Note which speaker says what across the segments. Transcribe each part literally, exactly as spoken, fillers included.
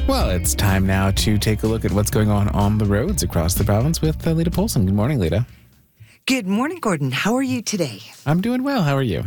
Speaker 1: Well, it's time now to take a look at what's going on on the roads across the province with uh, Lita Polson. Good morning, Lita.
Speaker 2: Good morning, Gordon. How are you today?
Speaker 1: I'm doing well. How are you?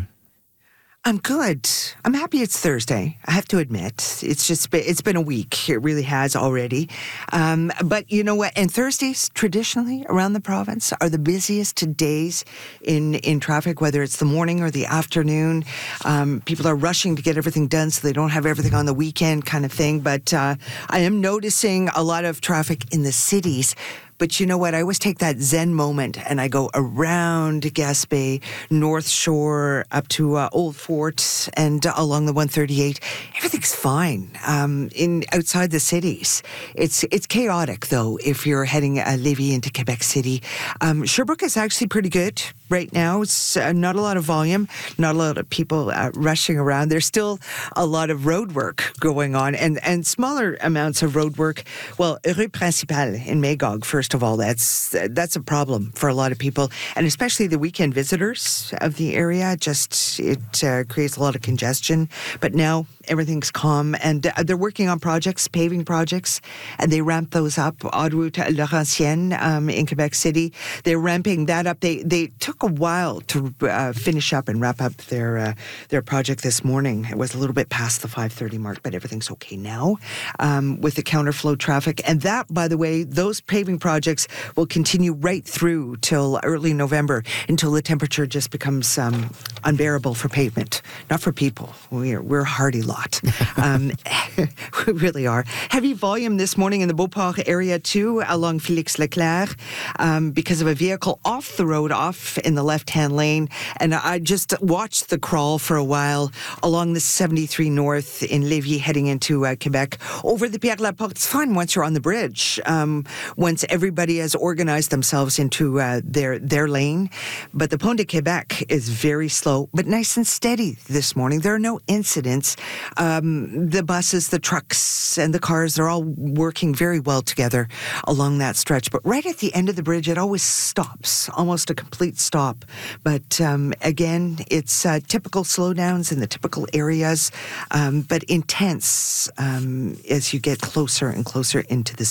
Speaker 2: I'm good. I'm happy it's Thursday. I have to admit, it's just been, it's been a week. It really has already. Um, but you know what? And Thursdays, traditionally around the province, are the busiest days in in traffic. Whether it's the morning or the afternoon, um, people are rushing to get everything done so they don't have everything on the weekend, kind of thing. But uh, I am noticing a lot of traffic in the cities. But you know what? I always take that Zen moment and I go around Gaspé, North Shore, up to uh, Old Fort, and uh, along the one thirty-eight. Everything's fine um, in outside the cities. It's it's chaotic though if you're heading uh, Lévis into Quebec City. Um, Sherbrooke is actually pretty good right now. It's uh, not a lot of volume, not a lot of people uh, rushing around. There's still a lot of road work going on, and and smaller amounts of road work. Well, Rue Principale in Magog, first. First of all, that's that's a problem for a lot of people, and especially the weekend visitors of the area. Just it uh, creates a lot of congestion. But now everything's calm, and uh, they're working on projects, paving projects, and they ramp those up. En route Laurentienne um, in Quebec City, they're ramping that up. They they took a while to uh, finish up and wrap up their uh, their project this morning. It was a little bit past the five thirty mark, but everything's okay now um, with the counterflow traffic. And that, by the way, those paving projects Projects will continue right through till early November until the temperature just becomes um, unbearable for pavement, not for people. We're we're a hardy lot. um, we really are. Heavy volume this morning in the Beauport area too, along Félix Leclerc, um, because of a vehicle off the road, off in the left-hand lane. And I just watched the crawl for a while along the seventy-three North in Lévis, heading into uh, Quebec over the Pierre Laporte. It's fun once you're on the bridge. Um, once every Everybody has organized themselves into uh, their their lane, but the Pont de Quebec is very slow, but nice and steady this morning. There are no incidents. Um, the buses, the trucks, and the cars, they're all working very well together along that stretch. But right at the end of the bridge, it always stops, almost a complete stop. But um, again, it's uh, typical slowdowns in the typical areas, um, but intense um, as you get closer and closer into the